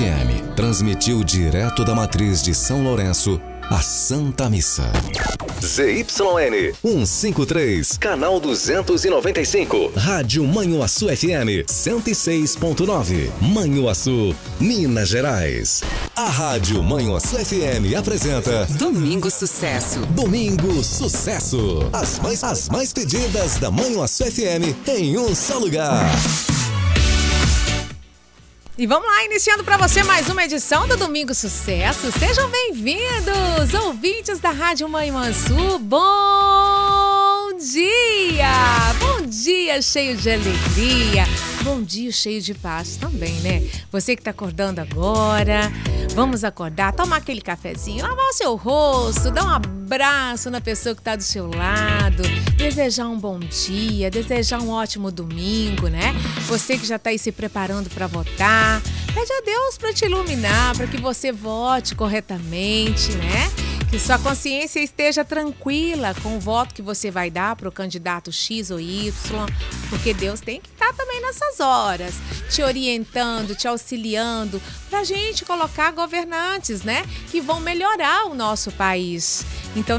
FM transmitiu direto da matriz de São Lourenço a Santa Missa. ZYN 153, canal 295, Rádio Manhuaçu FM 106.9, Manhuaçu, Minas Gerais. A Rádio Manhuaçu FM apresenta Domingo Sucesso. Domingo Sucesso. As mais pedidas da Manhuaçu FM em um só lugar. E vamos lá, iniciando para você mais uma edição do Domingo Sucesso. Sejam bem-vindos, ouvintes da Rádio Manhuaçu. Bom dia! Bom dia cheio de alegria. Bom dia cheio de paz também, né? Você que tá acordando agora, vamos acordar, tomar aquele cafezinho, lavar o seu rosto, dar um abraço na pessoa que tá do seu lado, desejar um bom dia, desejar um ótimo domingo, né? Você que já tá aí se preparando para votar, pede a Deus para te iluminar, para que você vote corretamente, né? Que sua consciência esteja tranquila com o voto que você vai dar para o candidato X ou Y, porque Deus tem que estar também nessas horas, te orientando, te auxiliando, para a gente colocar governantes, né, que vão melhorar o nosso país. Então,